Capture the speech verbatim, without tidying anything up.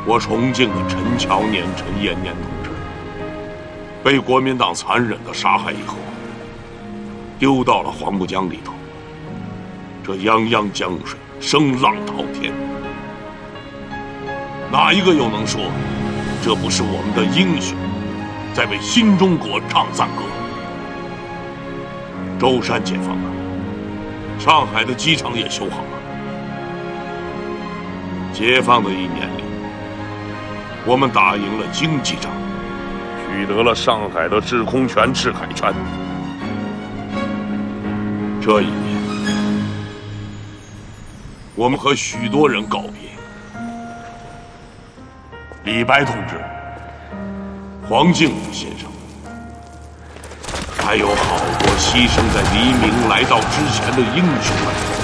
我崇敬的陈乔年、陈延年同志，被国民党残忍的杀害以后，丢到了黄浦江里头。这泱泱江水，声浪滔天，哪一个又能说，这不是我们的英雄在为新中国唱赞歌？舟山解放了，上海的机场也修好了。解放的一年里，我们打赢了经济战，取得了上海的制空权、制海权。这一年，我们和许多人告别。李白同志、黄敬武先生，还有好多牺牲在黎明来到之前的英雄们。